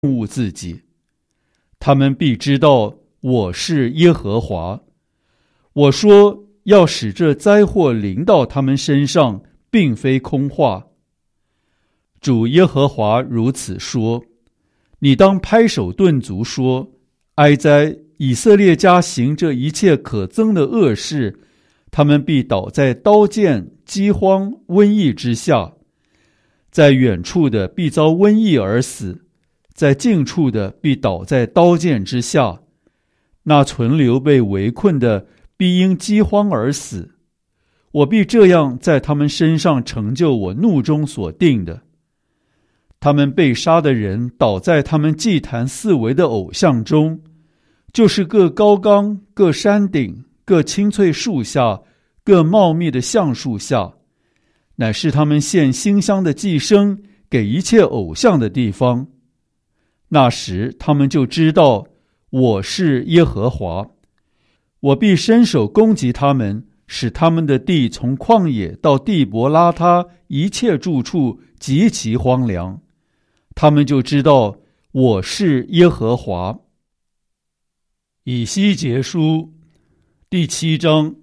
恶自己。他们必知道我是耶和华。我说要使这灾祸临到他们身上，并非空话。主耶和华如此说：你当拍手顿足说，哀哉！以色列家行这一切可憎的恶事，他们必倒在刀剑、饥荒、瘟疫之下。在远处的必遭瘟疫而死，在近处的必倒在刀剑之下。那存留被围困的必因饥荒而死。我必这样在他们身上成就我怒中所定的。他们被杀的人倒在他们祭坛四围的偶像中，就是各高冈、各山顶、各青翠树下、各茂密的橡树下，乃是他们献馨香的祭牲给一切偶像的地方。那时他们就知道我是耶和华。我必伸手攻击他们，使他们的地从旷野到地伯拉他一切住处极其荒凉。他们就知道我是耶和华。以西结书第7章。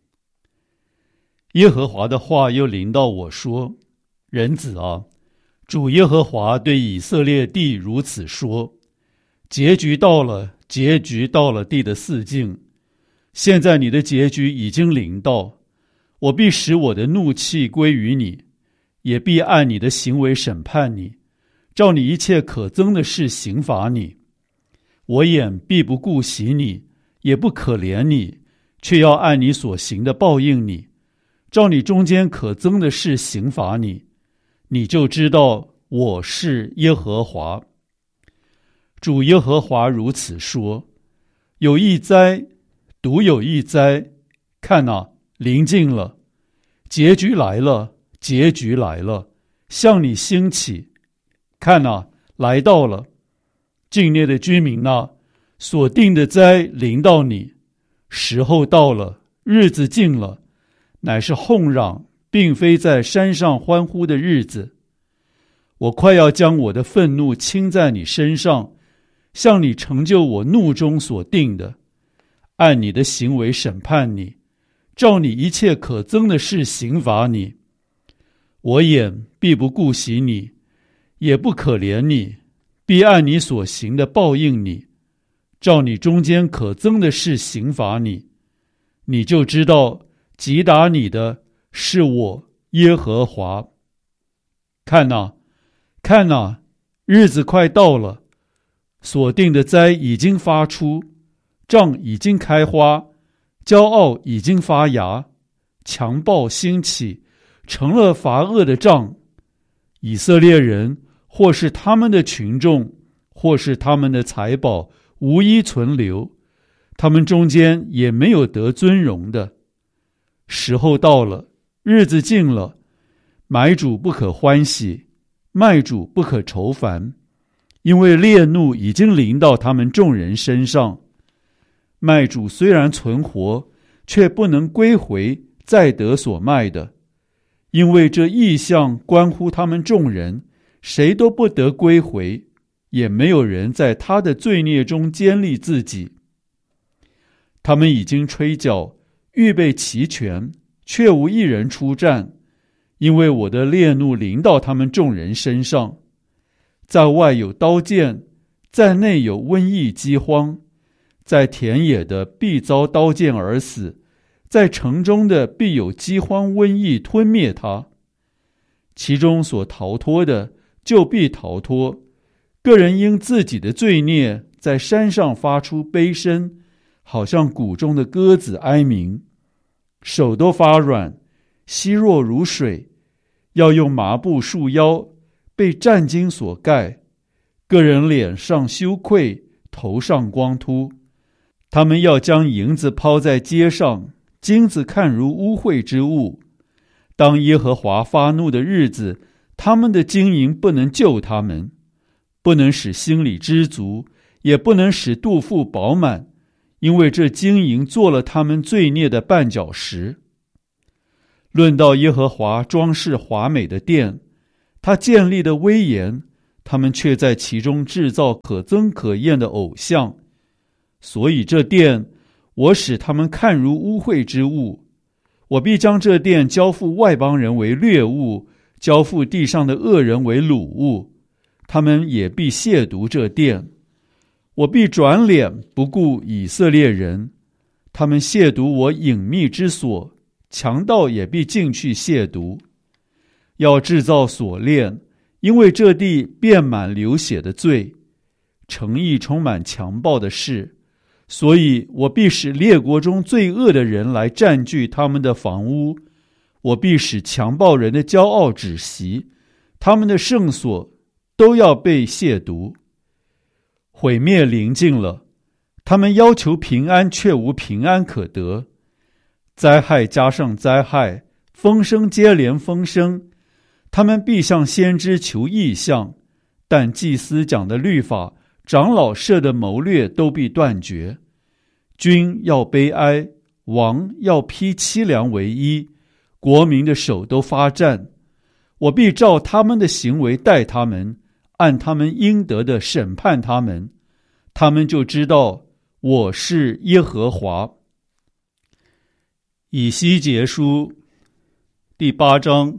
耶和华的话又临到我说：人子啊，主耶和华对以色列地如此说：结局到了，结局到了地的四境。现在你的结局已经临到，我必使我的怒气归于你，也必按你的行为审判你，照你一切可憎的事刑罚你。我眼必不顾惜你，也不可怜你，却要按你所行的报应你，照你中间可憎的事刑罚你。你就知道我是耶和华。主耶和华如此说：有一灾，独有一灾，看哪，临近了，结局来了，结局来了，向你兴起。看哪，来到了。境内的居民哪，所定的灾临到你。时候到了，日子近了，乃是哄嚷，并非在山上欢呼的日子。我快要将我的愤怒倾在你身上，向你成就我怒中所定的，按你的行为审判你，照你一切可憎的事刑罚你。我眼必不顾惜你，也不可怜你，必按你所行的报应你，照你中间可憎的事刑罚你。你就知道击打你的是我耶和华。看哪，看哪，日子快到了，所定的灾已经发出，杖已经开花，骄傲已经发芽，强暴兴起，成了罚恶的杖。以色列人或是他们的群众，或是他们的财宝，无一存留，他们中间也没有得尊荣的。时候到了，日子近了，买主不可欢喜，卖主不可愁烦，因为烈怒已经临到他们众人身上。卖主虽然存活，却不能归回再得所卖的，因为这异象关乎他们众人，谁都不得归回，也没有人在他的罪孽中坚立自己。他们已经吹角，预备齐全，却无一人出战，因为我的烈怒临到他们众人身上。在外有刀剑，在内有瘟疫饥荒，在田野的必遭刀剑而死，在城中的必有饥荒瘟疫吞灭他。其中所逃脱的，就必逃脱。个人因自己的罪孽，在山上发出悲声，好像谷中的鸽子哀鸣，手都发软，稀弱如水，要用麻布束腰，被战巾所盖。个人脸上羞愧，头上光秃。他们要将银子抛在街上，金子看如污秽之物。当耶和华发怒的日子，他们的金银不能救他们，不能使心里知足，也不能使肚腹饱满，因为这金银做了他们罪孽的绊脚石。论到耶和华装饰华美的殿，他建立的威严， 他们却在其中制造可憎可厌的偶像。所以这殿，我使他们看如污秽之物。我必将这殿交付外邦人为掠物，交付地上的恶人为掳物，他们也必亵渎这殿。我必转脸不顾以色列人，他们亵渎我隐秘之所，强盗也必进去亵渎。要制造锁链，因为这地遍满流血的罪，城邑充满强暴的事，所以我必使列国中最恶的人来占据他们的房屋，我必使强暴人的骄傲止息，他们的圣所都要被亵渎。毁灭临近了，他们要求平安，却无平安可得。灾害加上灾害，风声接连风声，他们必向先知求异象，但祭司讲的律法，长老设的谋略都必断绝。君要悲哀，王要披凄凉为衣，国民的手都发战。我必照他们的行为待他们，按他们应得的审判他们，他们就知道我是耶和华。以西结书第8章。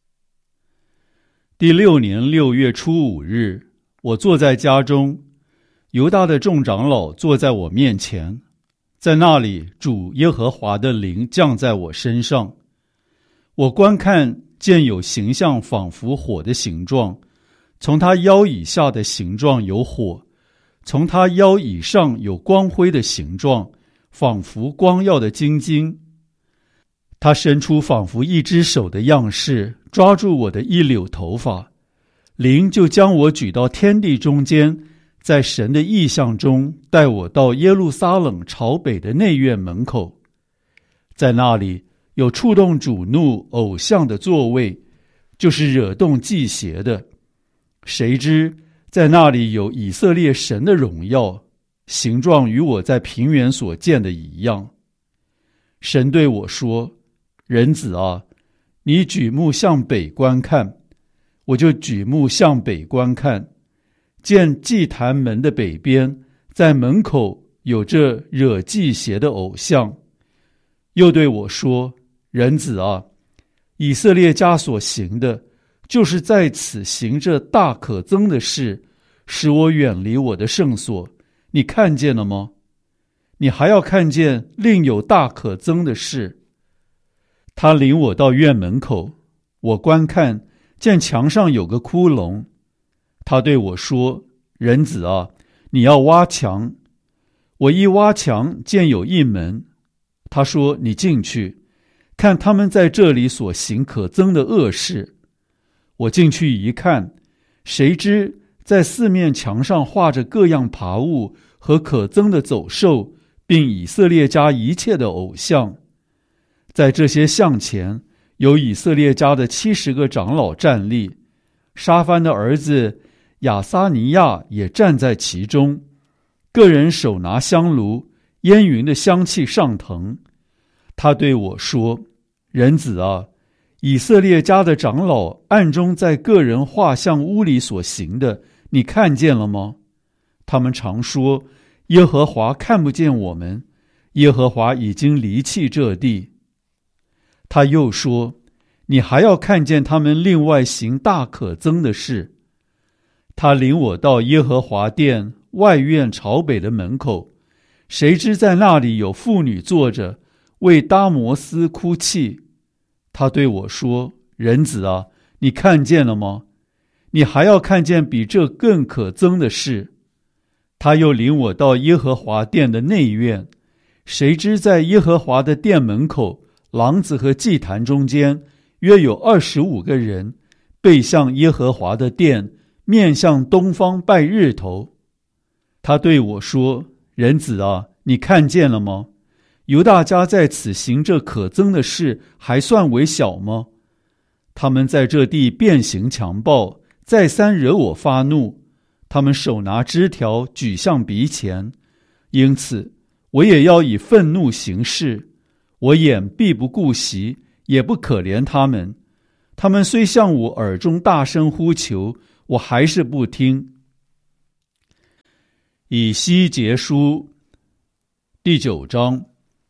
第6年6月初5日，我坐在家中，犹大的众长老坐在我面前，在那里主耶和华的灵降在我身上。我观看，见有形象仿佛火的形状，从他腰以下的形状有火，从他腰以上有光辉的形状，仿佛光耀的金晶。他伸出仿佛一只手的样式，抓住我的一绺头发，灵就将我举到天地中间，在神的意象中带我到耶路撒冷朝北的内院门口。在那里有触动主怒偶像的座位，就是惹动祭邪的。谁知在那里有以色列神的荣耀，形状与我在平原所见的一样。神对我说：人子啊，你举目向北观看。我就举目向北观看，见祭坛门的北边，在门口有这惹祭邪的偶像。又对我说：人子啊，以色列家所行的，就是在此行这大可憎的事，使我远离我的圣所。你看见了吗？你还要看见另有大可憎的事。他领我到院门口，我观看，见墙上有个窟窿。他对我说：人子啊，你要挖墙。我一挖墙，见有一门。他说：你进去，看他们在这里所行可憎的恶事。我进去一看，谁知在四面墙上画着各样爬物和可憎的走兽，并以色列家一切的偶像。在这些像前，有以色列家的70个长老站立，沙番的儿子亚撒尼亚也站在其中，个人手拿香炉，烟云的香气上腾。他对我说：人子啊，以色列家的长老暗中在个人画像屋里所行的，你看见了吗？他们常说：耶和华看不见我们，耶和华已经离弃这地。他又说：你还要看见他们另外行大可憎的事。他领我到耶和华殿外院朝北的门口，谁知在那里有妇女坐着，为大摩斯哭泣。他对我说：人子啊，你看见了吗？你还要看见比这更可憎的事。他又领我到耶和华殿的内院，谁知在耶和华的殿门口，廊子和祭坛中间，约有25个人，背向耶和华的殿，面向东方拜日头。他对我说：人子啊，你看见了吗？犹大家在此行这可憎的事，还算为小吗？他们在这地遍行强暴，再三惹我发怒。他们手拿枝条举向鼻前，因此我也要以愤怒行事。我眼必不顾惜，也不可怜他们。他们虽向我耳中大声呼求， 我还是不听。以西结书第9章，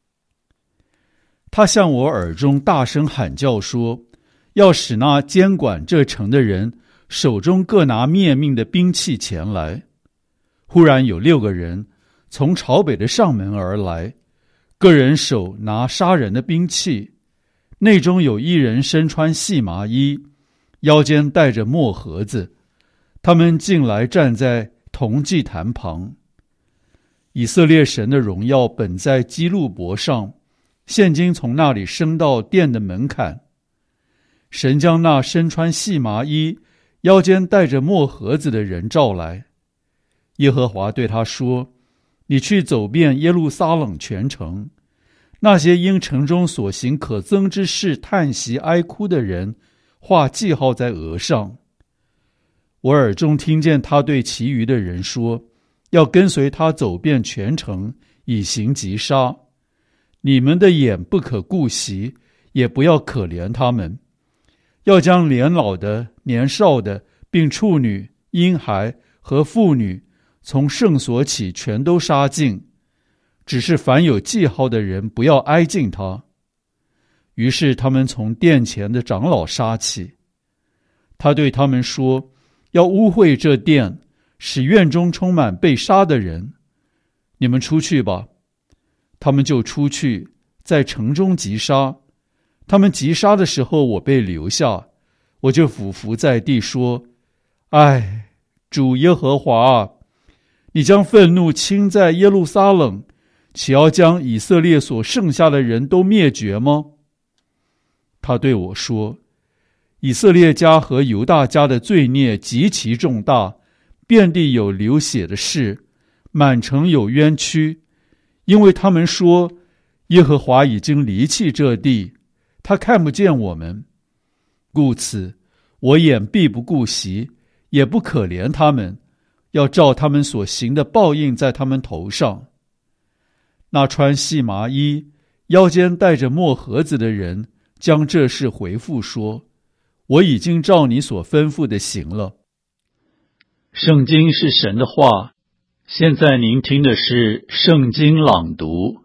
他向我耳中大声喊叫说，要使那监管这城的人手中各拿灭命的兵器前来。忽然有6个人从朝北的上门而来，个人手拿杀人的兵器，内中有一人身穿细麻衣，腰间带着墨盒子。他们进来站在铜祭坛旁。以色列神的荣耀本在基路伯上，现今从那里升到殿的门槛。神将那身穿细麻衣、腰间带着墨盒子的人召来。耶和华对他说，你去走遍耶路撒冷全城，那些因城中所行可憎之事叹息哀哭的人，画记号在额上。我耳中听见他对其余的人说，要跟随他走遍全城，以行击杀。你们的眼不可顾惜，也不要可怜他们，要将年老的、年少的，并处女、婴孩和妇女，从圣所起全都杀尽，只是凡有记号的人不要挨近他。于是他们从殿前的长老杀起。他对他们说，要污秽这殿，使院中充满被杀的人。你们出去吧。他们就出去，在城中击杀。他们击杀的时候，我被留下，我就俯伏在地说，唉，主耶和华啊，你将愤怒倾在耶路撒冷，岂要将以色列所剩下的人都灭绝吗？他对我说，以色列家和犹大家的罪孽极其重大，遍地有流血的事，满城有冤屈，因为他们说，耶和华已经离弃这地，他看不见我们。故此，我眼必不顾惜，也不可怜他们，要照他们所行的报应在他们头上。那穿细麻衣、腰间带着墨盒子的人，将这事回复说，我已经照你所吩咐的行了。圣经是神的话，现在您听的是圣经朗读。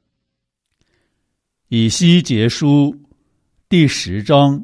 以西结书第10章。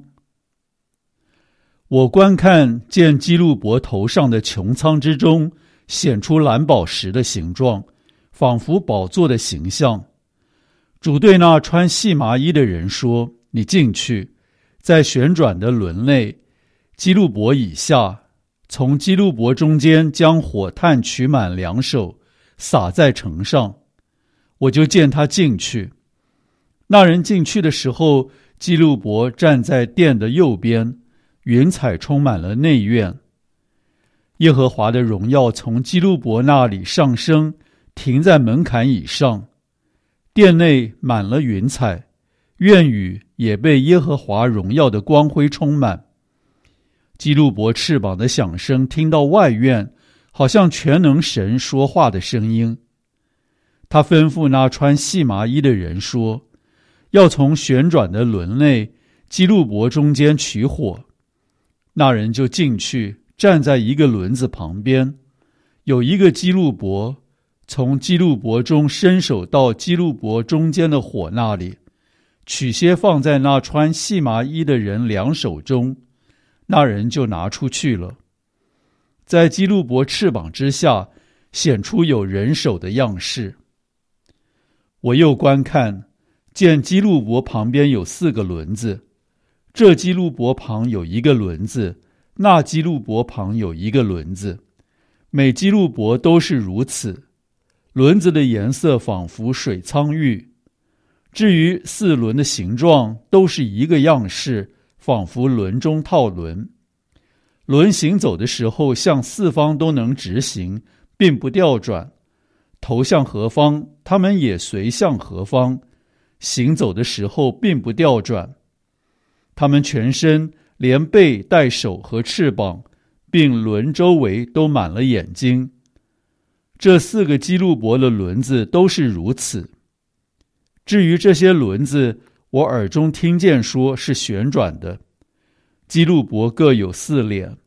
我观看，见基路伯头上的穹苍之中显出蓝宝石的形状，仿佛宝座的形象。主对那穿细麻衣的人说，你进去，在旋转的轮内，基路伯以下，从基路伯中间将火炭取满2手，撒在城上。我就见他进去。那人进去的时候，基路伯站在殿的右边，云彩充满了内院。耶和华的荣耀从基路伯那里上升，停在门槛以上。殿内满了云彩，院宇也被耶和华荣耀的光辉充满。基路伯翅膀的响声听到外院，好像全能神说话的声音。他吩咐那穿细麻衣的人说，要从旋转的轮内基路伯中间取火。那人就进去，站在一个轮子旁边，有一个基路伯，从基路伯中伸手到基路伯中间的火那里，取些放在那穿细麻衣的人2手中，那人就拿出去了。在基路伯翅膀之下显出有人手的样式。我又观看，见基路伯旁边有4个轮子，这基路伯旁有1个轮子，那基路伯旁有1个轮子，每基路伯都是如此。轮子的颜色仿佛水苍玉。至于4轮的形状，都是一个样式，仿佛轮中套轮。轮行走的时候，向4方都能直行，并不调转。头向何方，他们也随向何方，行走的时候并不调转。他们全身连背带手和翅膀，并轮周围都满了眼睛。这4个基路伯的轮子都是如此。至于这些轮子，我耳中听见说是旋转的。基路伯各有4脸，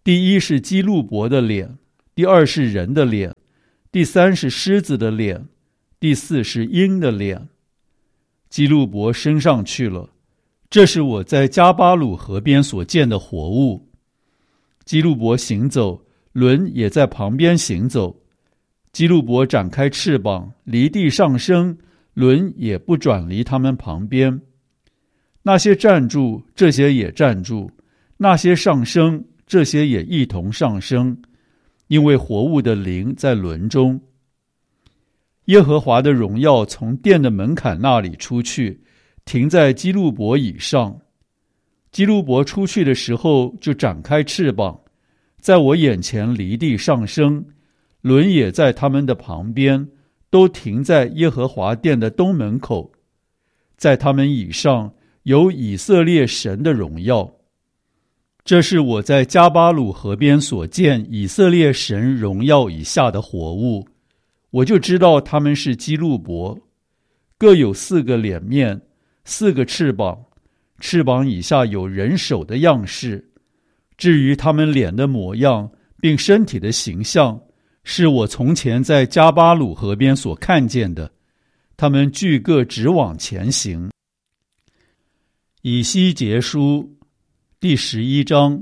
第一是基路伯的脸，第二是人的脸，第三是狮子的脸，第四是鹰的脸。基路伯升上去了，这是我在加巴鲁河边所见的活物。基路伯行走，轮也在旁边行走。基路伯展开翅膀，离地上升，轮也不转离他们旁边。那些站住，这些也站住；那些上升，这些也一同上升，因为活物的灵在轮中。耶和华的荣耀从殿的门槛那里出去，停在基路伯以上。基路伯出去的时候，就展开翅膀，在我眼前离地上升，轮也在他们的旁边，都停在耶和华殿的东门口。在他们以上有以色列神的荣耀。这是我在加巴鲁河边所见以色列神荣耀以下的活物，我就知道他们是基路伯，各有4个脸面，4个翅膀，翅膀以下有人手的样式。至于他们脸的模样并身体的形象，是我从前在加巴鲁河边所看见的，他们俱各直往前行。以西结书第11章。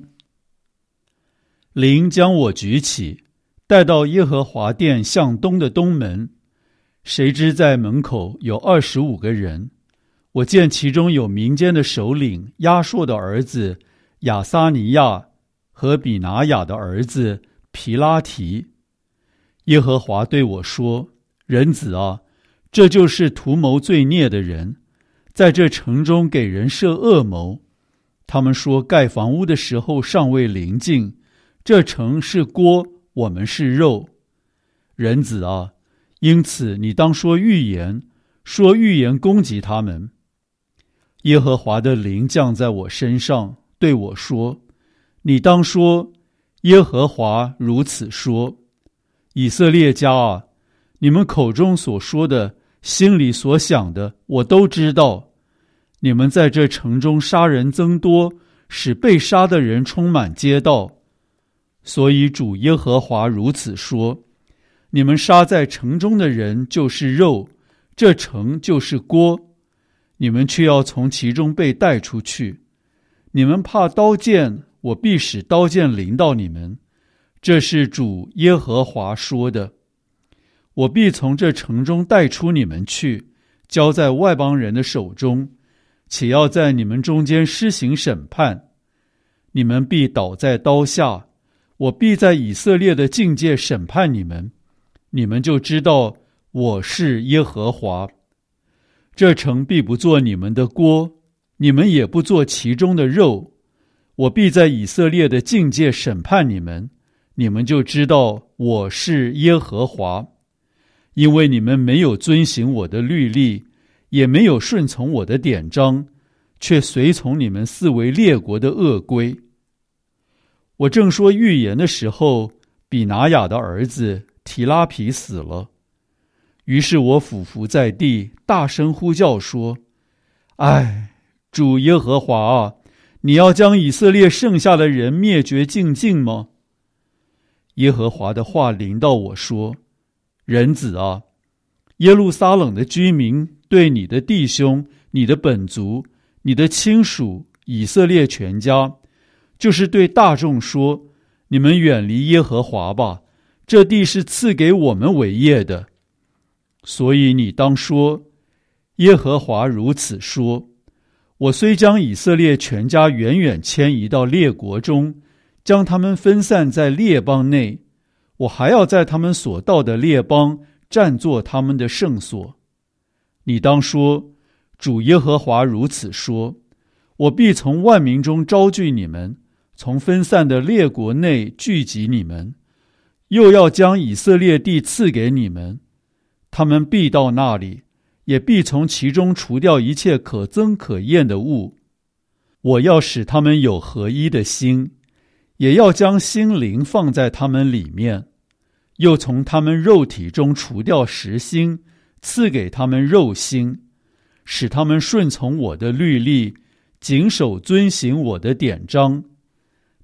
灵将我举起，带到耶和华殿向东的东门，谁知在门口有25个人。我见其中有民间的首领亚硕的儿子亚撒尼亚和比拿雅的儿子皮拉提。耶和华对我说：人子啊，这就是图谋罪孽的人，在这城中给人设恶谋。他们说盖房屋的时候尚未临近，这城是锅，我们是肉。人子啊，因此你当说预言，说预言攻击他们。耶和华的灵降在我身上，对我说：你当说，耶和华如此说，以色列家啊，你们口中所说的，心里所想的，我都知道。你们在这城中杀人增多，使被杀的人充满街道。所以主耶和华如此说：你们杀在城中的人就是肉，这城就是锅，你们却要从其中被带出去。你们怕刀剑，我必使刀剑临到你们，这是主耶和华说的。我必从这城中带出你们去，交在外邦人的手中，且要在你们中间施行审判。你们必倒在刀下，我必在以色列的境界审判你们，你们就知道我是耶和华。这城必不做你们的锅，你们也不做其中的肉。我必在以色列的境界审判你们，你们就知道我是耶和华。因为你们没有遵行我的律例，也没有顺从我的典章，却随从你们四围列国的恶规。我正说预言的时候，比拿雅的儿子提拉皮死了。于是我俯伏在地，大声呼叫说：唉，主耶和华啊，你要将以色列剩下的人灭绝净尽吗？耶和华的话临到我说：人子啊，耶路撒冷的居民对你的弟兄、你的本族、你的亲属以色列全家，就是对大众说：你们远离耶和华吧，这地是赐给我们为业的。所以你当说：耶和华如此说，我虽将以色列全家远远迁移到列国中，将他们分散在列邦内，我还要在他们所到的列邦占作他们的圣所。你当说：主耶和华如此说，我必从万民中招聚你们，从分散的列国内聚集你们，又要将以色列地赐给你们。他们必到那里，也必从其中除掉一切可憎可厌的物。我要使他们有合一的心，也要将心灵放在他们里面，又从他们肉体中除掉实心，赐给他们肉心，使他们顺从我的律例，谨守遵行我的典章。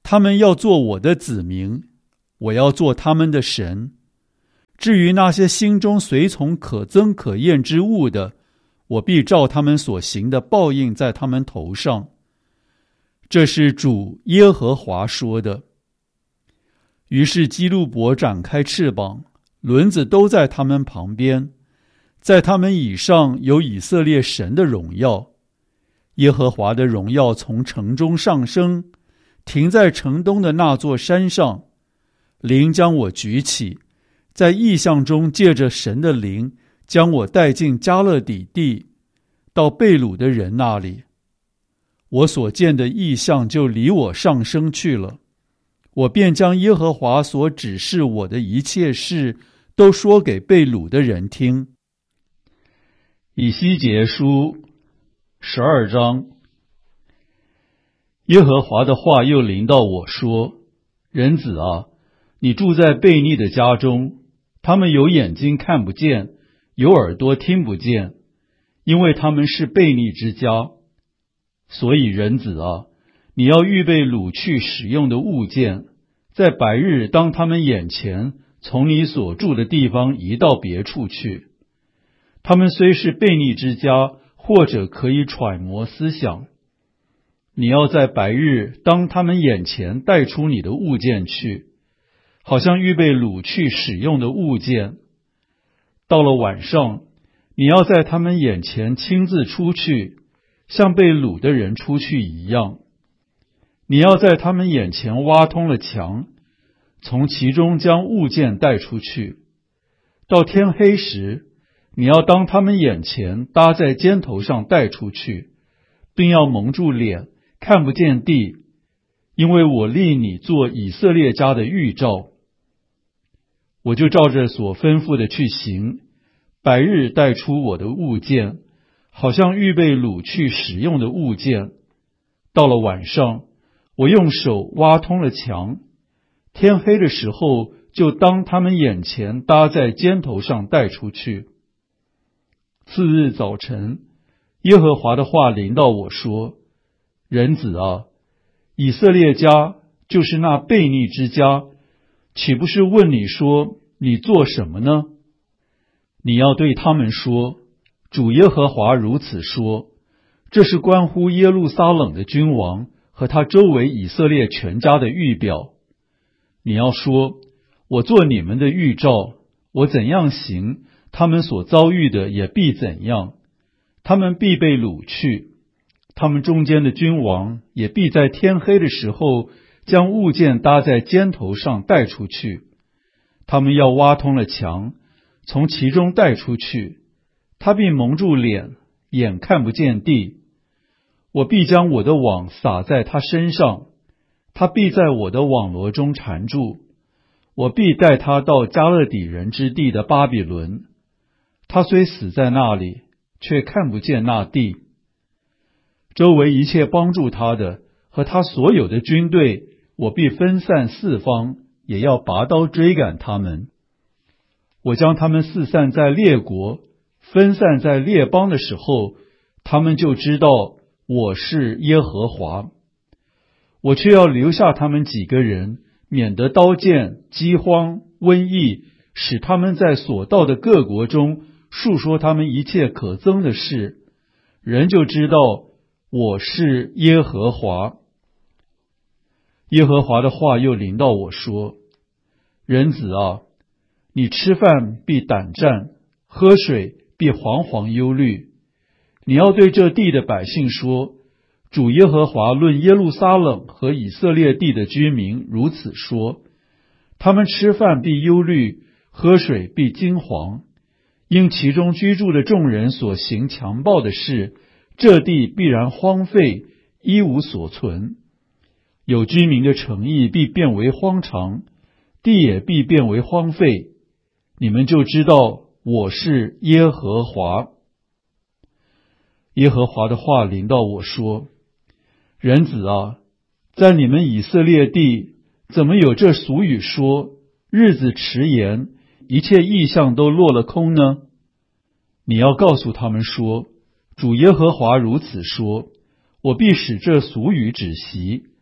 他们要做我的子民，我要做他们的神。至于那些心中随从可憎可厌之物的，我必照他们所行的报应在他们头上。这是主耶和华说的。于是基路伯展开翅膀，轮子都在他们旁边，在他们以上有以色列神的荣耀。耶和华的荣耀从城中上升，停在城东的那座山上。灵将我举起，在异象中借着神的灵将我带进迦勒底地，到被掳的人那里。我所见的异象就离我上升去了，我便将耶和华所指示我的一切事都说给被掳的人听。以西结书12章。耶和华的话又临到我说：人子啊，你住在悖逆的家中，他们有眼睛看不见，有耳朵听不见，因为他们是悖逆之家。所以人子啊，你要预备掳去使用的物件，在白日当他们眼前从你所住的地方移到别处去。他们虽是悖逆之家，或者可以揣摩思想。你要在白日当他们眼前带出你的物件去，好像预备掳去使用的物件。到了晚上，你要在他们眼前亲自出去，像被掳的人出去一样。你要在他们眼前挖通了墙，从其中将物件带出去。到天黑时，你要当他们眼前搭在肩头上带出去，并要蒙住脸，看不见地，因为我立你做以色列家的预兆。我就照着所吩咐的去行，白日带出我的物件，好像预备掳去使用的物件。到了晚上，我用手挖通了墙，天黑的时候，就当他们眼前搭在肩头上带出去。次日早晨，耶和华的话临到我说：人子啊，以色列家，就是那悖逆之家，岂不是问你说，你做什么呢？你要对他们说，主耶和华如此说，这是关乎耶路撒冷的君王和他周围以色列全家的预表。你要说，我做你们的预兆，我怎样行，他们所遭遇的也必怎样，他们必被掳去，他们中间的君王也必在天黑的时候将物件搭在肩头上带出去。他们要挖通了墙，从其中带出去，他必蒙住脸，眼看不见地。我必将我的网撒在他身上，他必在我的网罗中缠住。我必带他到迦勒底人之地的巴比伦，他虽死在那里，却看不见那地。周围一切帮助他的和他所有的军队，我必分散四方，也要拔刀追赶他们。我将他们四散在列国，分散在列邦的时候，他们就知道我是耶和华。我却要留下他们几个人，免得刀剑、饥荒、瘟疫，使他们在所到的各国中述说他们一切可憎的事，人就知道我是耶和华。耶和华的话又临到我说：人子啊，你吃饭必胆战，喝水必惶惶忧虑。你要对这地的百姓说，主耶和华论耶路撒冷和以色列地的居民如此说：他们吃饭必忧虑，喝水必惊惶，因其中居住的众人所行强暴的事，这地必然荒废，一无所存。有居民的城邑必变为荒场，地也必变为荒废。你们就知道我是耶和华。耶和华的话临到我说：人子啊，在你们以色列地，怎么有这俗语说，日子迟延，一切异象都落了空呢？你要告诉他们说，主耶和华如此说，我必使这俗语止息，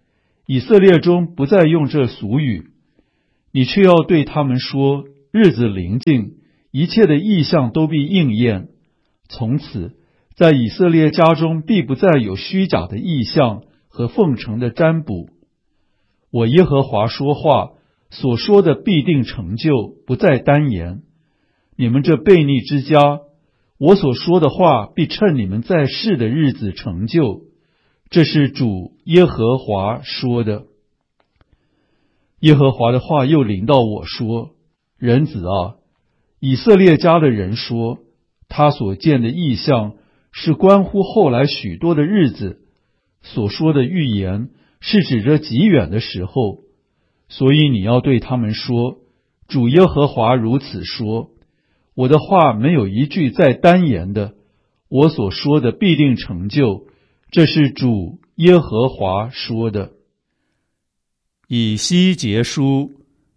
以色列中不再用这俗语，你却要对他们说，日子临近，一切的异象都必应验。从此，在以色列家中必不再有虚假的异象和奉承的占卜。我耶和华说话，所说的必定成就，不再单言。你们这悖逆之家，我所说的话必趁你们在世的日子成就。这是主耶和华说的。耶和华的话又临到我说，人子啊，以色列家的人说，他所见的异象是关乎后来许多的日子，所说的预言是指着极远的时候。所以你要对他们说，主耶和华如此说，我的话没有一句再单言的，我所说的必定成就。这是主耶和华说的。以西结书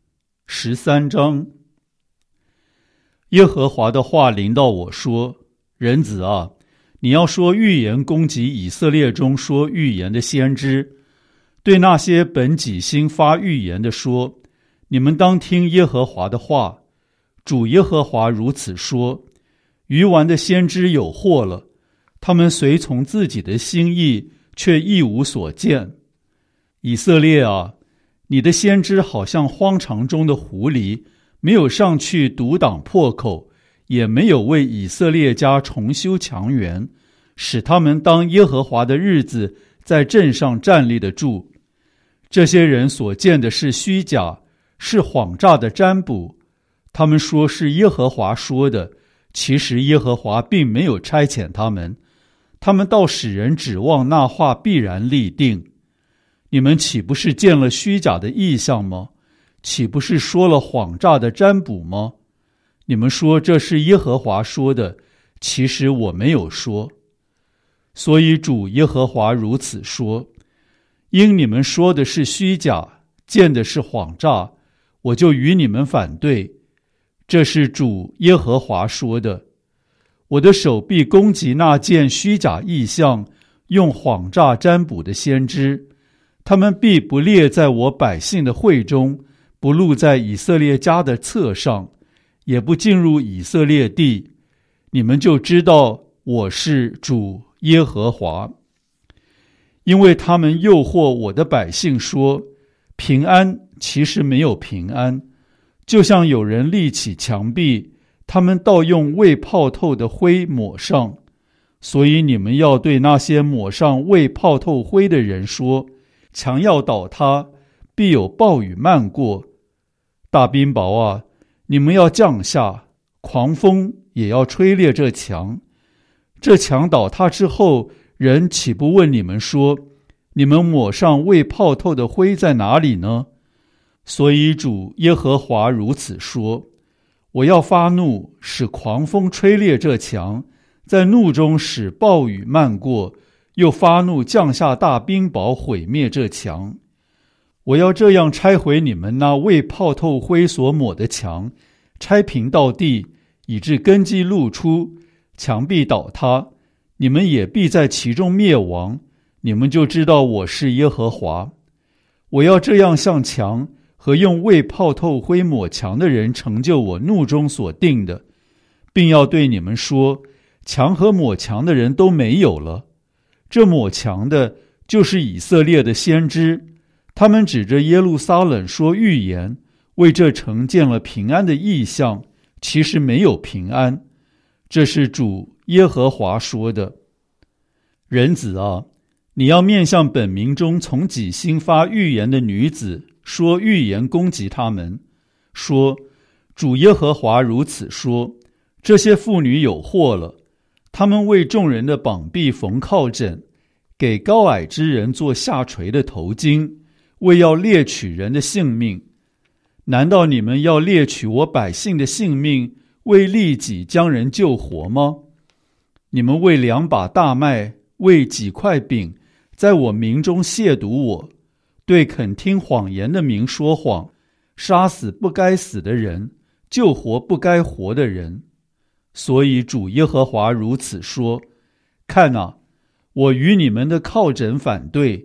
13章。耶和华的话临到我说，人子啊，你要说预言攻击以色列中说预言的先知，对那些本己心发预言的说，你们当听耶和华的话。主耶和华如此说，愚顽的先知有祸了，他们随从自己的心意，却一无所见。以色列啊，你的先知好像荒场中的狐狸，没有上去堵挡破口，也没有为以色列家重修墙垣，使他们当耶和华的日子在阵上站立得住。这些人所见的是虚假，是谎诈的占卜。他们说是耶和华说的，其实耶和华并没有差遣他们。他们倒使人指望那话必然立定。你们岂不是见了虚假的异象吗？岂不是说了谎诈的占卜吗？你们说这是耶和华说的，其实我没有说。所以主耶和华如此说，因你们说的是虚假，见的是谎诈，我就与你们反对。这是主耶和华说的。我的手必攻击那见虚假异象，用谎诈占卜的先知，他们必不列在我百姓的会中，不录在以色列家的册上，也不进入以色列地。你们就知道我是主耶和华。因为他们诱惑我的百姓说，平安，其实没有平安，就像有人立起墙壁，他们倒用未泡透的灰抹上。所以你们要对那些抹上未泡透灰的人说，墙要倒塌，必有暴雨漫过。大冰雹啊，你们要降下，狂风也要吹裂这墙。这墙倒塌之后，人岂不问你们说，你们抹上未泡透的灰在哪里呢？所以主耶和华如此说，我要发怒，使狂风吹裂这墙，在怒中使暴雨漫过，又发怒降下大冰雹，毁灭这墙。我要这样拆毁你们那未泡透灰所抹的墙，拆平到地，以致根基露出，墙壁倒塌，你们也必在其中灭亡。你们就知道我是耶和华。我要这样向墙和用未泡透灰抹墙的人成就我怒中所定的，并要对你们说，墙和抹墙的人都没有了。这抹墙的就是以色列的先知，他们指着耶路撒冷说预言，为这城见了平安的异象，其实没有平安。这是主耶和华说的。人子啊，你要面向本民中从己心发预言的女子说预言攻击他们，说，主耶和华如此说，这些妇女有祸了，他们为众人的膀臂缝靠枕，给高矮之人做下垂的头巾，为要猎取人的性命。难道你们要猎取我百姓的性命，为利己将人救活吗？你们为2把大麦，为几块饼，在我民中亵渎我，对肯听谎言的民说谎，杀死不该死的人，救活不该活的人。所以主耶和华如此说，看啊，我与你们的靠枕反对，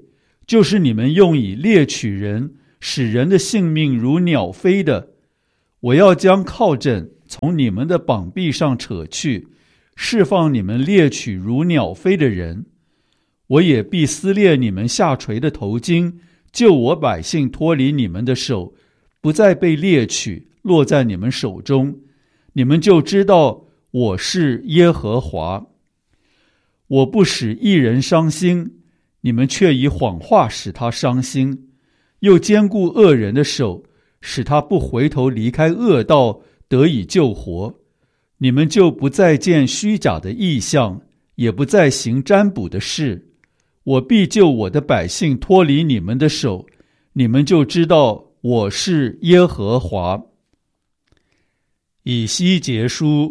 就是你们用以猎取人，使人的性命如鸟飞的。我要将铐枕从你们的膀臂上扯去，释放你们猎取如鸟飞的人。我也必撕裂你们下垂的头巾，救我百姓脱离你们的手，不再被猎取，落在你们手中。你们就知道我是耶和华。我不使义人伤心，你们却以谎话使他伤心，又坚固恶人的手，使他不回头离开恶道，得以救活。你们就不再见虚假的异象，也不再行占卜的事。我必救我的百姓脱离你们的手，你们就知道我是耶和华。以西结书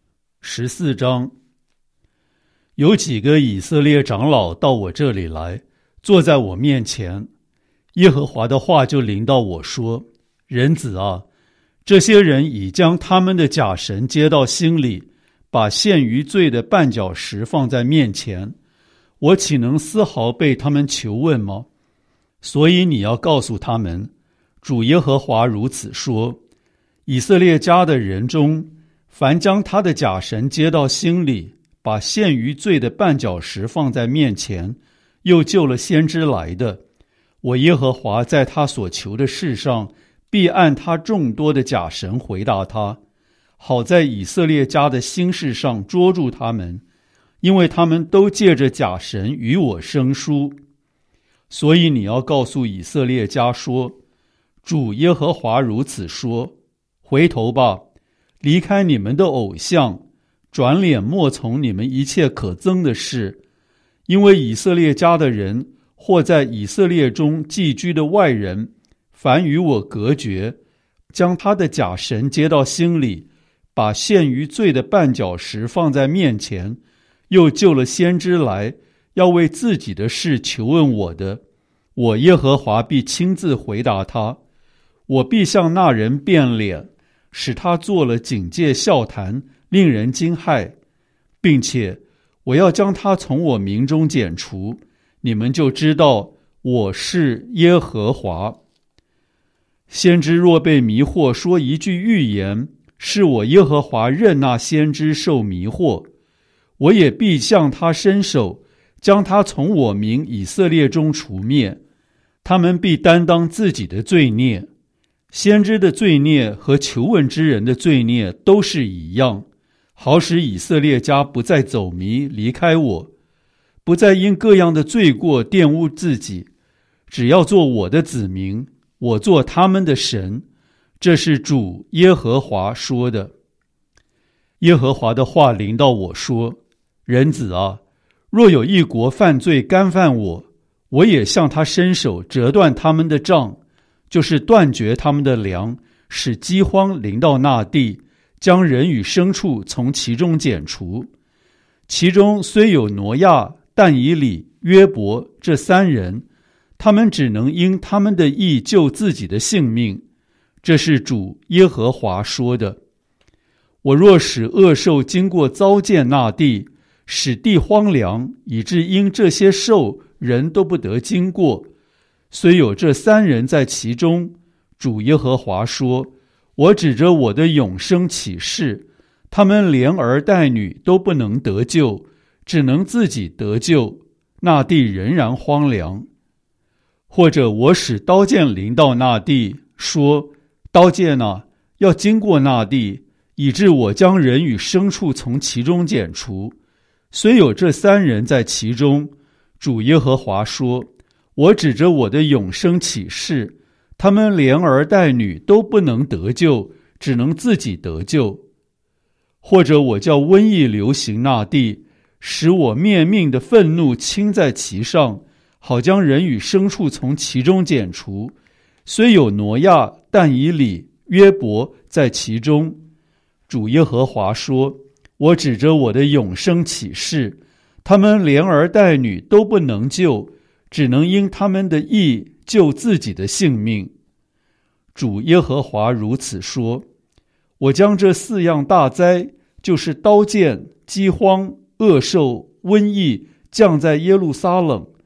14章。有几个以色列长老到我这里来，坐在我面前，耶和华的话就临到我说：人子啊，这些人已将他们的假神接到心里，把陷于罪的绊脚石放在面前，我岂能丝毫被他们求问吗？所以你要告诉他们，主耶和华如此说：以色列家的人中，凡将他的假神接到心里，把陷于罪的绊脚石放在面前，又救了先知来的，我耶和华在他所求的事上，必按他众多的假神回答他，好在以色列家的心事上捉住他们，因为他们都借着假神与我生疏。所以你要告诉以色列家说：主耶和华如此说，回头吧，离开你们的偶像，转脸莫从你们一切可憎的事，因为以色列家的人，或在以色列中寄居的外人，凡与我隔绝，将他的假神接到心里，把陷于罪的绊脚石放在面前，又救了先知来，要为自己的事求问我的，我耶和华必亲自回答他。我必向那人变脸，使他做了警戒笑谈，令人惊骇，并且我要将他从我民中剪除，你们就知道我是耶和华。先知若被迷惑说一句预言，是我耶和华任那先知受迷惑，我也必向他伸手，将他从我民以色列中除灭，他们必担当自己的罪孽。先知的罪孽和求问之人的罪孽都是一样，好使以色列家不再走迷离开我，不再因各样的罪过玷污自己，只要做我的子民，我做他们的神。这是主耶和华说的。耶和华的话临到我说：人子啊，若有一国犯罪干犯我，我也向他伸手折断他们的杖，就是断绝他们的粮，使饥荒临到那地，将人与牲畜从其中剪除。其中虽有挪亚、但以理、约伯这三人，他们只能因他们的义救自己的性命。这是主耶和华说的。我若使恶兽经过糟践那地，使地荒凉，以致因这些兽人都不得经过，虽有这三人在其中，主耶和华说：我指着我的永生起誓，他们连儿带女都不能得救，只能自己得救，那地仍然荒凉。或者我使刀剑临到那地，说：刀剑啊，要经过那地，以致我将人与牲畜从其中剪除。虽有这三人在其中，主耶和华说：我指着我的永生起誓，他们连儿带女都不能得救，只能自己得救。或者我叫瘟疫流行那地，使我灭命的愤怒倾在其上，好将人与牲畜从其中剪除。虽有挪亚、但以理、约伯在其中，主耶和华说：我指着我的永生起誓，他们连儿带女都不能救，只能因他们的义救自己的性命。主耶和华如此说：我将这四样大灾，就是刀剑、饥荒、恶兽、瘟疫，降在耶路撒冷，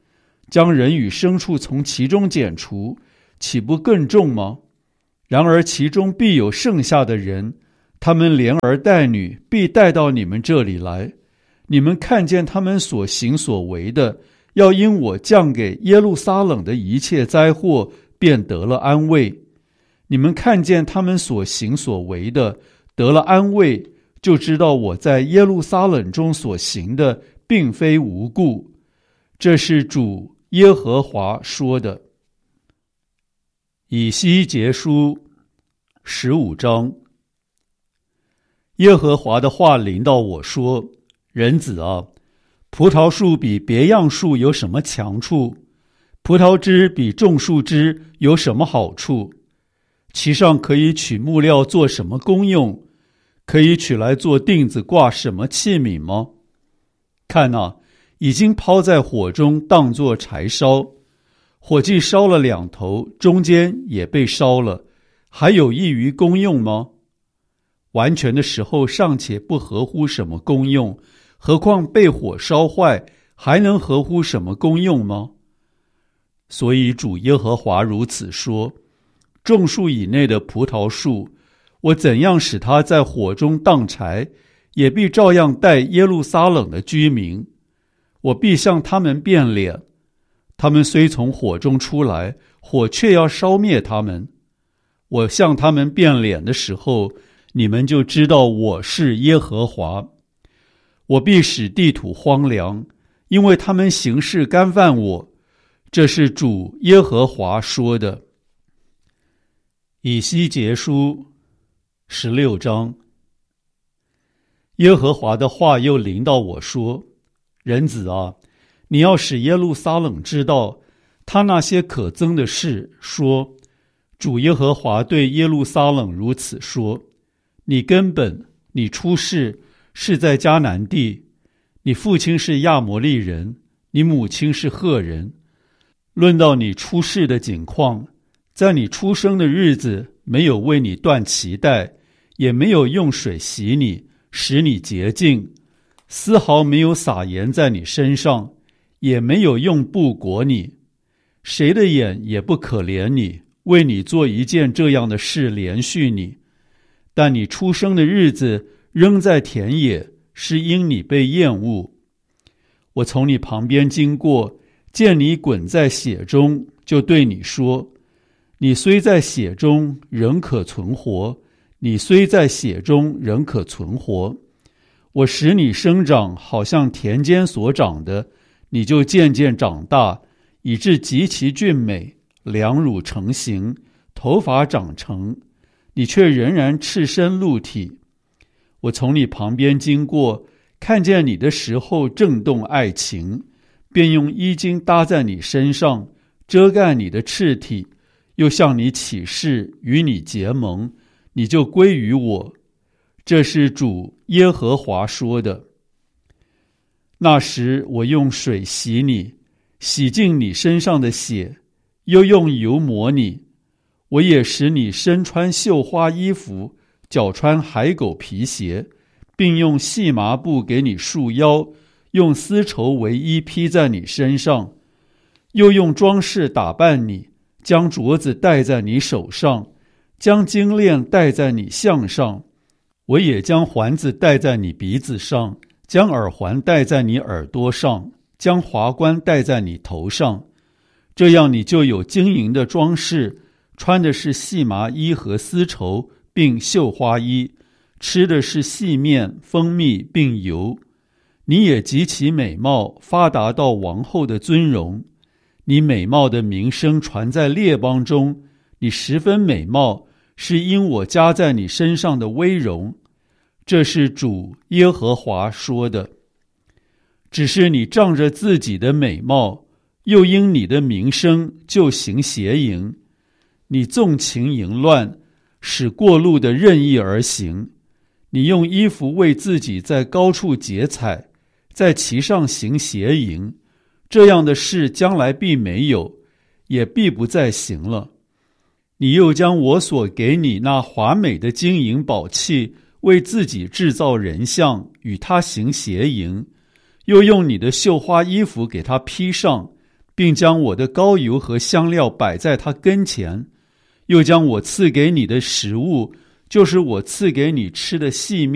将人与牲畜从其中剪除，岂不更重吗？然而其中必有剩下的人，他们连儿带女必带到你们这里来。你们看见他们所行所为的，要因我降给耶路撒冷的一切灾祸，便得了安慰。你们看见他们所行所为的，得了安慰，就知道我在耶路撒冷中所行的，并非无故。这是主耶和华说的。以西结书15章。耶和华的话临到我说：人子啊，葡萄树比别样树有什么强处？葡萄枝比种树枝有什么好处？其上可以取木料做什么功用？可以取来做钉子挂什么器皿吗？看啊，已经抛在火中当作柴烧，火既烧了两头，中间也被烧了，还有益于功用吗？完全的时候尚且不合乎什么功用，何况被火烧坏，还能合乎什么功用吗？所以主耶和华如此说：种树以内的葡萄树，我怎样使它在火中当柴，也必照样待耶路撒冷的居民。我必向他们变脸，他们虽从火中出来，火却要烧灭他们。我向他们变脸的时候，你们就知道我是耶和华。我必使地土荒凉，因为他们行事干犯我。这是主耶和华说的。以西结书16章。耶和华的话又临到我说：人子啊，你要使耶路撒冷知道他那些可憎的事，说：主耶和华对耶路撒冷如此说：你根本，你出世是在迦南地，你父亲是亚摩利人，你母亲是赫人。论到你出世的景况，在你出生的日子，没有为你断脐带，也没有用水洗你，使你洁净，丝毫没有撒盐在你身上，也没有用布裹你。谁的眼也不可怜你，为你做一件这样的事连续你。但你出生的日子仍在田野，是因你被厌恶。我从你旁边经过，见你滚在血中，就对你说：你虽在血中，仍可存活；你虽在血中，仍可存活。我使你生长，好像田间所长的，你就渐渐长大，以致极其俊美，两乳成形，头发长成，你却仍然赤身露体。我从你旁边经过，看见你的时候震动爱情，便用衣襟搭在你身上，遮盖你的赤体，又向你起誓，与你结盟，你就归于我。这是主耶和华说的。那时我用水洗你，洗净你身上的血，又用油抹你。我也使你身穿绣花衣服，脚穿海狗皮鞋，并用细麻布给你束腰，用丝绸为衣披在你身上，又用装饰打扮你，将镯子戴在你手上，将金链戴在你项上。我也将环子戴在你鼻子上，将耳环戴在你耳朵上，将华冠戴在你头上。这样你就有金银的装饰，穿的是细麻衣和丝绸，并绣花衣，吃的是细面、蜂蜜并油。你也极其美貌，发达到王后的尊荣。你美貌的名声传在列邦中，你十分美貌，是因我加在你身上的威荣。这是主耶和华说的。只是你仗着自己的美貌，又因你的名声就行邪淫。你纵情淫乱，使过路的任意而行。你用衣服为自己在高处结彩，在其上行邪淫。这样的事将来必没有，也必不再行了。你又将我所给你那华美的金银宝器，为自己制造人像，与他行邪淫，又用你的绣花衣服给他披上， 并将我的膏油和香料摆在他跟前，又将我赐给你的食物，就是我赐给你吃的细面